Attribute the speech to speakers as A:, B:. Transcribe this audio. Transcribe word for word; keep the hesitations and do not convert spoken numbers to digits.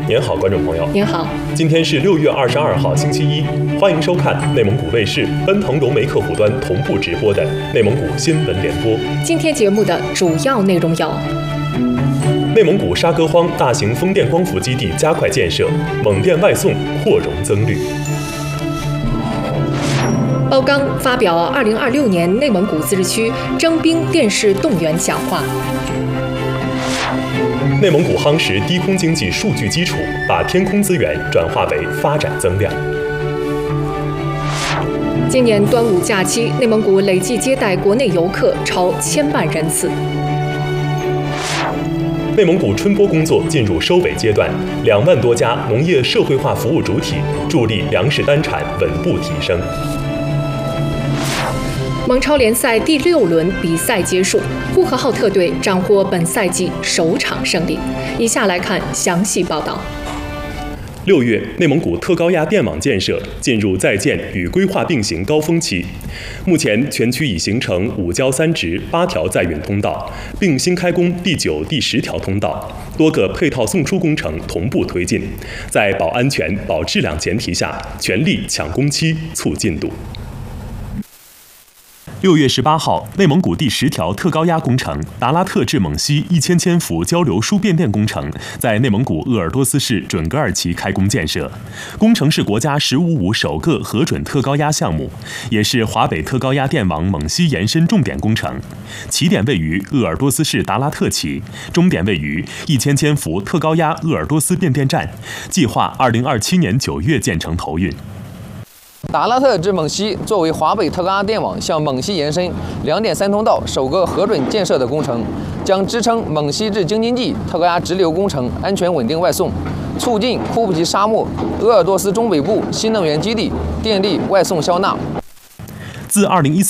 A: 您好，观众朋友。
B: 您好，
A: 今天是六月二十二号，星期一，欢迎收看内蒙古卫视奔腾融媒客户端同步直播的内蒙古新闻联播。
B: 今天节目的主要内容有：
A: 内蒙古沙戈荒大型风电光伏基地加快建设，蒙电外送扩容增率。
B: 包钢发表二零二六年内蒙古自治区征兵电视动员讲话。
A: 内蒙古夯实低空经济数据基础，把天空资源转化为发展增量。
B: 今年端午假期，内蒙古累计接待国内游客超千万人次。
A: 内蒙古春播工作进入收尾阶段，两万多家农业社会化服务主体助力粮食单产稳步提升。
B: 蒙超联赛第六轮比赛结束，呼和浩特队斩获本赛季首场胜利。以下来看详细报道。
A: 六月，内蒙古特高压电网建设进入在建与规划并行高峰期。目前，全区已形成五交三直八条载运通道，并新开工第九、第十条通道，多个配套送出工程同步推进，在保安全、保质量前提下，全力抢工期、促进度。六月十八号，内蒙古第十条特高压工程达拉特至蒙西一千千伏交流输变电工程在内蒙古鄂尔多斯市准噶尔旗开工建设。工程是国家“十五五”首个核准特高压项目，也是华北特高压电网蒙西延伸重点工程。起点位于鄂尔多斯市达拉特旗，终点位于一千千伏特高压鄂尔多斯变电站，计划二零二七年九月建成投运。
C: 达拉特至蒙西作为华北特高压电网向蒙西延伸两点三通道首个核准建设的工程，将支撑蒙西至京津冀特高压直流工程安全稳定外送，促进库布齐沙漠鄂尔多斯中北部新能源基地电力外送消纳。
A: 自二零一四